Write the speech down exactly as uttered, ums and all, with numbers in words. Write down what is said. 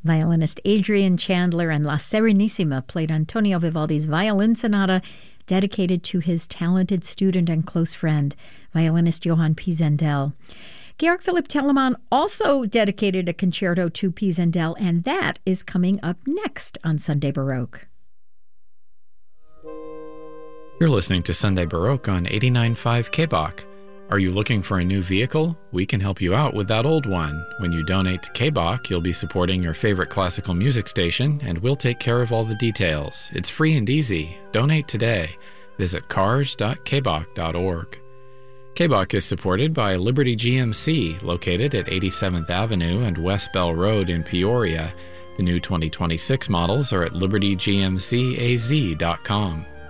Violinist Adrian Chandler and La Serenissima played Antonio Vivaldi's Violin Sonata, dedicated to his talented student and close friend, violinist Johann Pisendel. Georg Philipp Telemann also dedicated a concerto to Pisendel, and that is coming up next on Sunday Baroque. You're listening to Sunday Baroque on eighty-nine point five K B O C. Are you looking for a new vehicle? We can help you out with that old one. When you donate to K B O C, you'll be supporting your favorite classical music station, and we'll take care of all the details. It's free and easy. Donate today. Visit cars dot k b o c dot org. K B O C is supported by Liberty G M C, located at eighty-seventh Avenue and West Bell Road in Peoria. The new twenty twenty-six models are at liberty g m c a z dot com.